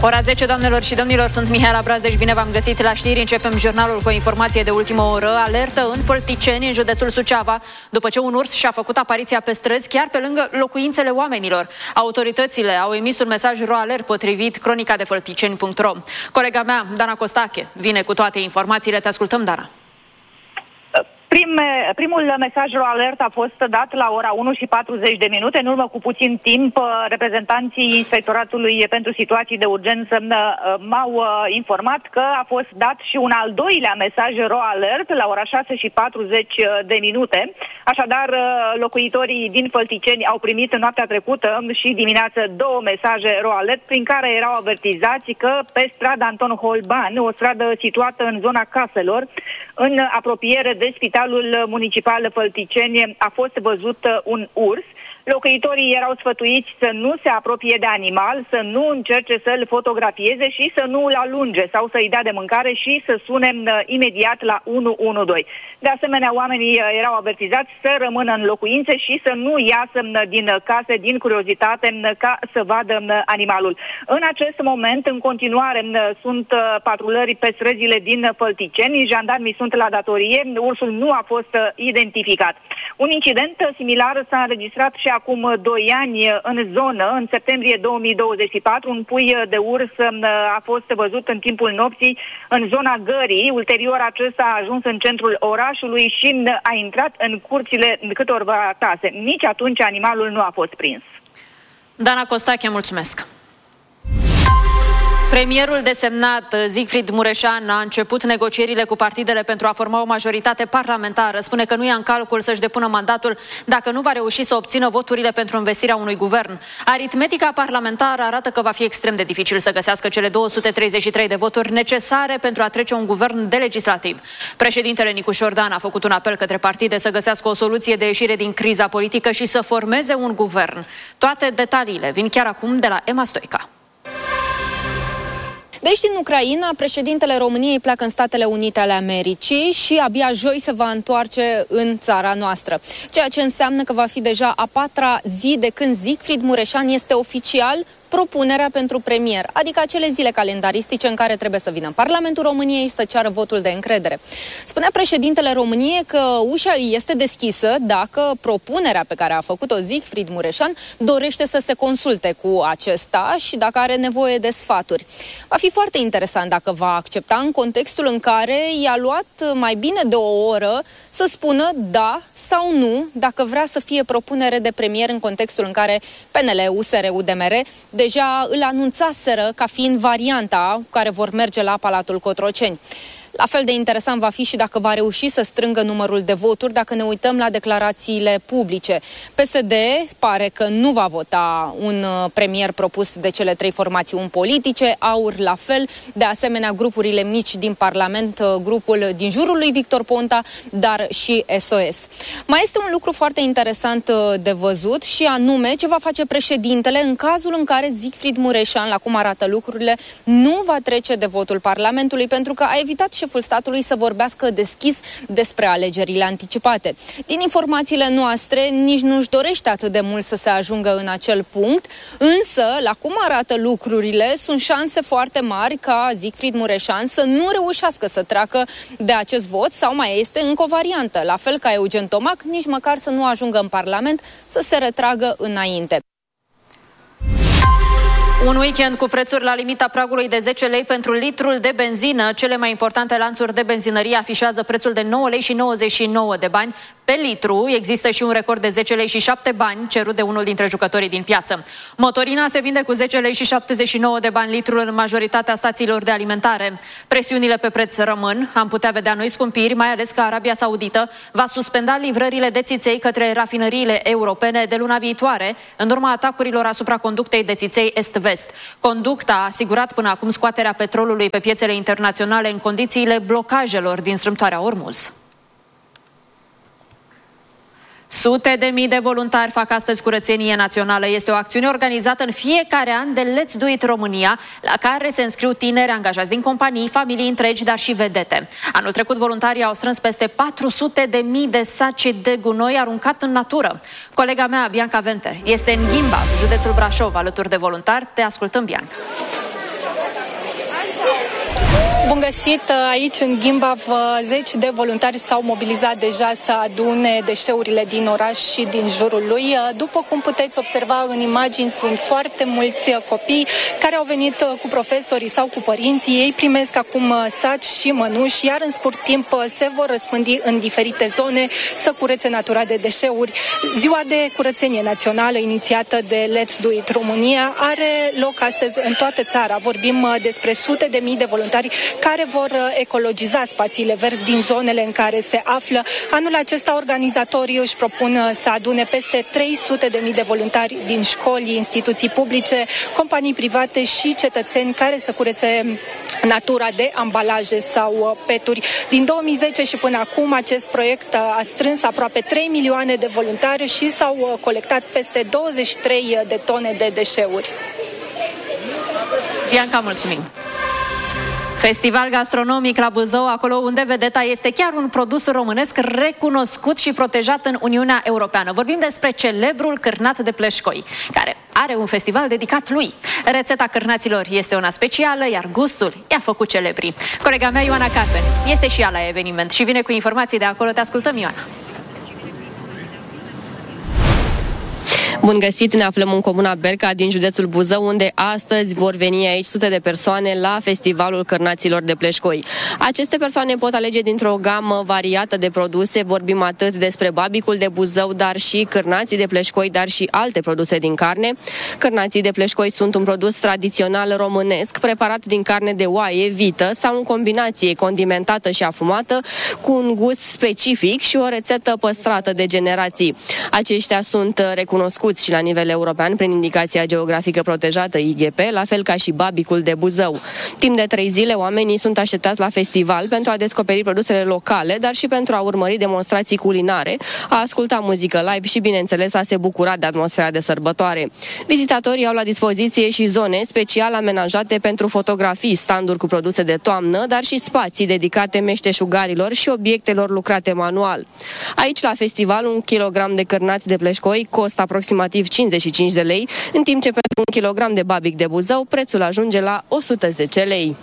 Ora 10, doamnelor și domnilor, sunt Mihaela Brazdej, bine v-am găsit la știri. Începem jurnalul cu o informație de ultimă oră. Alertă în Fălticeni, în județul Suceava, după ce un urs și-a făcut apariția pe străzi, chiar pe lângă locuințele oamenilor. Autoritățile au emis un mesaj ro-alert potrivit cronicadefălticeni.ro. Colega mea, Dana Costache, vine cu toate informațiile. Te ascultăm, Dana. Primul mesaj ro-alert a fost dat la ora 1:40. În urmă cu puțin timp, reprezentanții Inspectoratului pentru Situații de Urgență m-au informat că a fost dat și un al doilea mesaj ro-alert la ora 6:40. Așadar, locuitorii din Fălticeni au primit în noaptea trecută și dimineață două mesaje ro-alert prin care erau avertizați că pe strada Anton Holban, o stradă situată în zona Caselor, în apropiere de Spitalul Municipal Fălticeni, a fost văzut un urs. Locuitorii erau sfătuiți să nu se apropie de animal, să nu încerce să-l fotografieze și să nu îl alunge sau să-i dea de mâncare și să sune imediat la 112. De asemenea, oamenii erau avertizați să rămână în locuințe și să nu iasă din case din curiozitate ca să vadă animalul. În acest moment, în continuare, sunt patrulări pe străzile din Fălticeni, jandarmii sunt la datorie, ursul nu a fost identificat. Un incident similar s-a înregistrat și acum 2 ani în zonă, în septembrie 2024, un pui de urs a fost văzut în timpul nopții în zona Gării. Ulterior, acesta a ajuns în centrul orașului și a intrat în curțile câtorva case. Nici atunci animalul nu a fost prins. Dana Costache, mulțumesc! Premierul desemnat Siegfried Mureșan a început negocierile cu partidele pentru a forma o majoritate parlamentară. Spune că nu ia în calcul să-și depună mandatul dacă nu va reuși să obțină voturile pentru învestirea unui guvern. Aritmetica parlamentară arată că va fi extrem de dificil să găsească cele 233 de voturi necesare pentru a trece un guvern de legislativ. Președintele Nicu Șordan a făcut un apel către partide să găsească o soluție de ieșire din criza politică și să formeze un guvern. Toate detaliile vin chiar acum de la Emma Stoica. Deci din Ucraina, președintele României pleacă în Statele Unite ale Americii și abia joi se va întoarce în țara noastră. Ceea ce înseamnă că va fi deja a 4-a zi de când Siegfried Mureșan este oficial propunerea pentru premier, adică acele zile calendaristice în care trebuie să vină în Parlamentul României și să ceară votul de încredere. Spunea președintele României că ușa îi este deschisă dacă propunerea pe care a făcut-o Siegfried Mureșan dorește să se consulte cu acesta și dacă are nevoie de sfaturi. Va fi foarte interesant dacă va accepta în contextul în care i-a luat mai bine de o oră să spună da sau nu dacă vrea să fie propunere de premier în contextul în care PNL, USR, UDMR deja îl anunțaseră ca fiind varianta cu care vor merge la Palatul Cotroceni. La fel de interesant va fi și dacă va reuși să strângă numărul de voturi dacă ne uităm la declarațiile publice. PSD pare că nu va vota un premier propus de cele 3 formațiuni politice, AUR la fel, de asemenea grupurile mici din Parlament, grupul din jurul lui Victor Ponta, dar și SOS. Mai este un lucru foarte interesant de văzut și anume ce va face președintele în cazul în care Siegfried Mureșan, la cum arată lucrurile, nu va trece de votul Parlamentului, pentru că a evitat șeful statului să vorbească deschis despre alegerile anticipate. Din informațiile noastre, nici nu-și dorește atât de mult să se ajungă în acel punct, însă, la cum arată lucrurile, sunt șanse foarte mari ca Siegfried Mureșan să nu reușească să treacă de acest vot sau mai este încă o variantă, la fel ca Eugen Tomac, nici măcar să nu ajungă în Parlament, să se retragă înainte. Un weekend cu prețuri la limita pragului de 10 lei pentru litrul de benzină. Cele mai importante lanțuri de benzinărie afișează prețul de 9 lei și 99 de bani pe litru. Există și un record de 10 lei și 7 bani cerut de unul dintre jucătorii din piață. Motorina se vinde cu 10 lei și 79 de bani litrul în majoritatea stațiilor de alimentare. Presiunile pe preț rămân. Am putea vedea noi scumpiri, mai ales că Arabia Saudită va suspenda livrările de țiței către rafinăriile europene de luna viitoare, în urma atacurilor asupra conductei de țiței est-vest. Conducta a asigurat până acum scoaterea petrolului pe piețele internaționale în condițiile blocajelor din strâmtoarea Ormuz. Sute de mii de voluntari fac astăzi curățenie națională. Este o acțiune organizată în fiecare an de Let's Do It România, la care se înscriu tineri angajați din companii, familii întregi, dar și vedete. Anul trecut voluntarii au strâns peste 400 de mii de saci de gunoi aruncat în natură. Colega mea, Bianca Venter, este în Ghimba, județul Brașov, alături de voluntari. Te ascultăm, Bianca. Bun găsit! Aici, în Gimbav, 10 de voluntari s-au mobilizat deja să adune deșeurile din oraș și din jurul lui. După cum puteți observa în imagini, sunt foarte mulți copii care au venit cu profesorii sau cu părinții. Ei primesc acum saci și mănuși, iar în scurt timp se vor răspândi în diferite zone să curețe natura de deșeuri. Ziua de curățenie națională, inițiată de Let's Do It România, are loc astăzi în toată țara. Vorbim despre sute de mii de voluntari care vor ecologiza spațiile verzi din zonele în care se află. Anul acesta organizatorii își propun să adune peste 300 de mii de voluntari din școli, instituții publice, companii private și cetățeni care să curețe natura de ambalaje sau peturi. Din 2010 și până acum acest proiect a strâns aproape 3 milioane de voluntari și s-au colectat peste 23 de tone de deșeuri. Bianca, mulțumim! Festival gastronomic la Buzău, acolo unde vedeta este chiar un produs românesc recunoscut și protejat în Uniunea Europeană. Vorbim despre celebrul cârnat de Pleșcoi, care are un festival dedicat lui. Rețeta cârnaților este una specială, iar gustul i-a făcut celebri. Colega mea, Ioana Carpen, este și ea la eveniment și vine cu informații de acolo. Te ascultăm, Ioana! Bun găsit, ne aflăm în comuna Berca din județul Buzău, unde astăzi vor veni aici sute de persoane la Festivalul Cârnaților de Pleșcoi. Aceste persoane pot alege dintr-o gamă variată de produse, vorbim atât despre babicul de Buzău, dar și cârnații de Pleșcoi, dar și alte produse din carne. Cârnații de Pleșcoi sunt un produs tradițional românesc, preparat din carne de oaie, vită sau în combinație condimentată și afumată, cu un gust specific și o rețetă păstrată de generații. Aceștia sunt recunoscuți și la nivel european prin indicația geografică protejată IGP, la fel ca și babicul de Buzău. Timp de 3 zile, oamenii sunt așteptați la festival pentru a descoperi produsele locale, dar și pentru a urmări demonstrații culinare, a asculta muzică live și, bineînțeles, a se bucura de atmosfera de sărbătoare. Vizitatorii au la dispoziție și zone special amenajate pentru fotografii, standuri cu produse de toamnă, dar și spații dedicate meșteșugarilor și obiectelor lucrate manual. Aici, la festival, 1 kilogram de cârnați de Pleșcoi costă aproximativ 55 de lei, în timp ce pentru 1 kilogram de babic de Buzău prețul ajunge la 110 lei.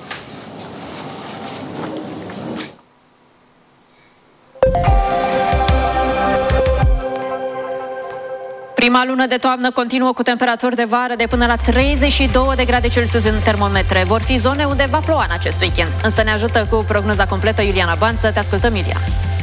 Prima lună de toamnă continuă cu temperaturi de vară de până la 32 de grade Celsius în termometre. Vor fi zone unde va ploua în acest weekend. Însă ne ajută cu prognoza completă Iuliana Banță. Te ascultăm, Iulia.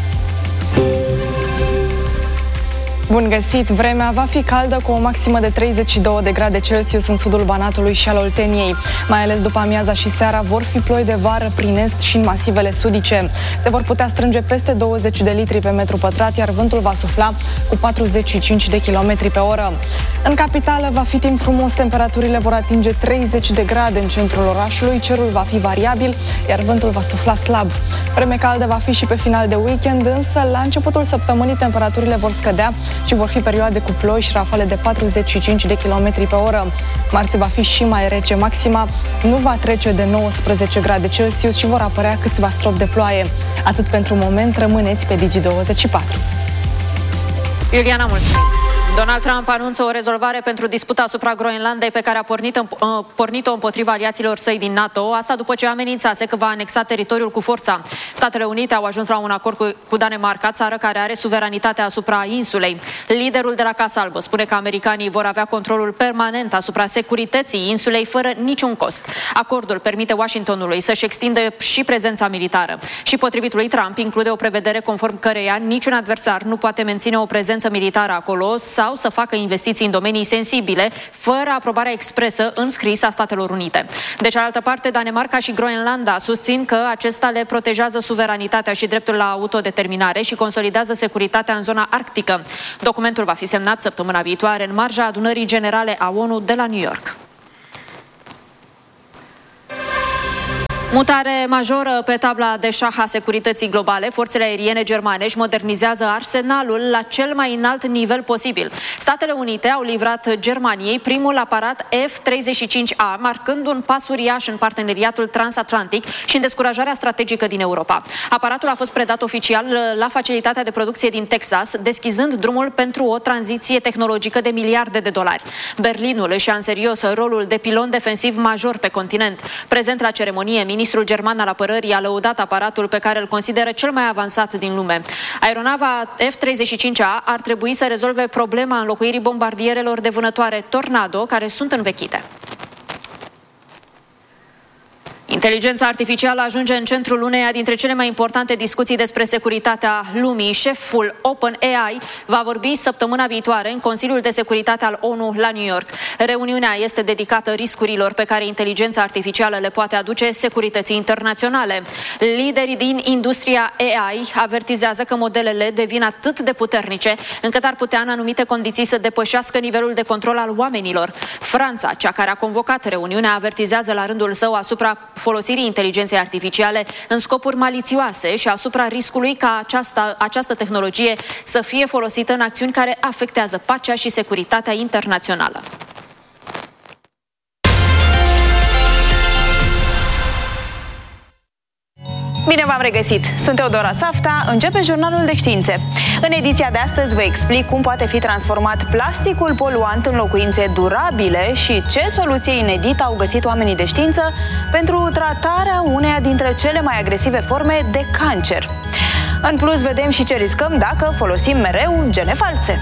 Bun găsit! Vremea va fi caldă cu o maximă de 32 de grade Celsius în sudul Banatului și al Olteniei. Mai ales după amiaza și seara vor fi ploi de vară prin est și în masivele sudice. Se vor putea strânge peste 20 de litri pe metru pătrat, iar vântul va sufla cu 45 de km pe oră. În capitală va fi timp frumos, temperaturile vor atinge 30 de grade în centrul orașului, cerul va fi variabil, iar vântul va sufla slab. Vreme caldă va fi și pe final de weekend, însă la începutul săptămânii temperaturile vor scădea și vor fi perioade cu ploi și rafale de 45 de km pe oră. Marți va fi și mai rece, maxima nu va trece de 19 grade Celsius și vor apărea câțiva stropi de ploaie. Atât pentru moment, rămâneți pe Digi24. Iuliana, mulțumim! Donald Trump anunță o rezolvare pentru disputa asupra Groenlandei pe care a pornit-o împotriva aliaților săi din NATO, asta după ce amenințase că va anexa teritoriul cu forța. Statele Unite au ajuns la un acord cu Danemarca, țară care are suveranitatea asupra insulei. Liderul de la Casa Albă spune că americanii vor avea controlul permanent asupra securității insulei fără niciun cost. Acordul permite Washingtonului să-și extindă și prezența militară. Și potrivit lui Trump, include o prevedere conform căreia niciun adversar nu poate menține o prezență militară acolo sau să facă investiții în domenii sensibile, fără aprobarea expresă în scris a Statelor Unite. De cealaltă parte, Danemarca și Groenlanda susțin că acesta le protejează suveranitatea și dreptul la autodeterminare și consolidează securitatea în zona arctică. Documentul va fi semnat săptămâna viitoare în marja adunării generale a ONU de la New York. Mutare majoră pe tabla de șah a securității globale. Forțele aeriene germane își modernizează arsenalul la cel mai înalt nivel posibil. Statele Unite au livrat Germaniei primul aparat F-35A, marcând un pas uriaș în parteneriatul transatlantic și în descurajarea strategică din Europa. Aparatul a fost predat oficial la facilitatea de producție din Texas, deschizând drumul pentru o tranziție tehnologică de miliarde de dolari. Berlinul își ia în serios rolul de pilon defensiv major pe continent. Prezent la ceremonie, Ministrul german al apărării a lăudat aparatul pe care îl consideră cel mai avansat din lume. Aeronava F-35A ar trebui să rezolve problema înlocuirii bombardierelor de vânătoare Tornado, care sunt învechite. Inteligența artificială ajunge în centrul uneia dintre cele mai importante discuții despre securitatea lumii. Șeful OpenAI va vorbi săptămâna viitoare în Consiliul de Securitate al ONU la New York. Reuniunea este dedicată riscurilor pe care inteligența artificială le poate aduce securității internaționale. Liderii din industria AI avertizează că modelele devin atât de puternice încât ar putea în anumite condiții să depășească nivelul de control al oamenilor. Franța, cea care a convocat reuniunea, avertizează la rândul său asupra folosirii inteligenței artificiale în scopuri malițioase și asupra riscului ca această tehnologie să fie folosită în acțiuni care afectează pacea și securitatea internațională. Bine v-am regăsit! Sunt Teodora Safta, începe jurnalul de științe. În ediția de astăzi vă explic cum poate fi transformat plasticul poluant în locuințe durabile și ce soluție inedită au găsit oamenii de știință pentru tratarea uneia dintre cele mai agresive forme de cancer. În plus, vedem și ce riscăm dacă folosim mereu gene false.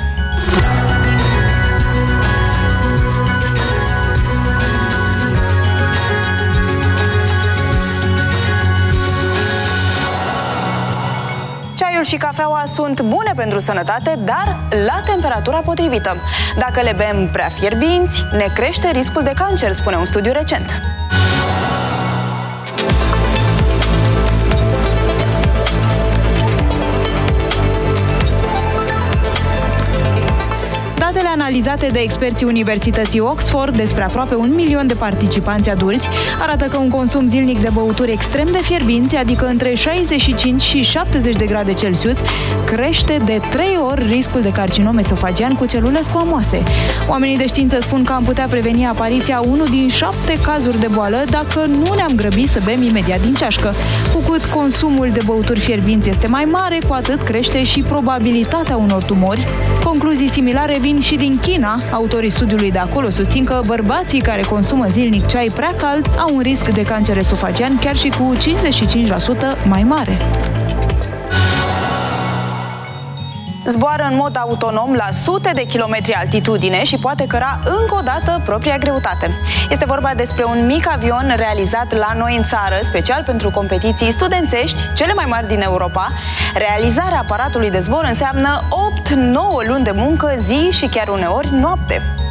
Ceaiul și cafeaua sunt bune pentru sănătate, dar la temperatura potrivită. Dacă le bem prea fierbinți, ne crește riscul de cancer, spune un studiu recent. Datele analizate de experții Universității Oxford despre aproape 1 milion de participanți adulți arată că un consum zilnic de băuturi extrem de fierbinți, adică între 65 și 70 de grade Celsius, crește de 3 ori riscul de carcinom esofagian cu celule squamoase. Oamenii de știință spun că am putea preveni apariția 1 din 7 cazuri de boală dacă nu ne-am grăbit să bem imediat din ceașcă. Cu cât consumul de băuturi fierbinți este mai mare, cu atât crește și probabilitatea unor tumori. Concluzii similare vin și din China. Autorii studiului de acolo susțin că bărbații care consumă zilnic ceai prea cald au un risc de cancer esofagian chiar și cu 55% mai mare. Zboară în mod autonom la sute de kilometri altitudine și poate căra încă o dată propria greutate. Este vorba despre un mic avion realizat la noi în țară, special pentru competiții studențești, cele mai mari din Europa. Realizarea aparatului de zbor înseamnă 8-9 luni de muncă, zi și chiar uneori noapte.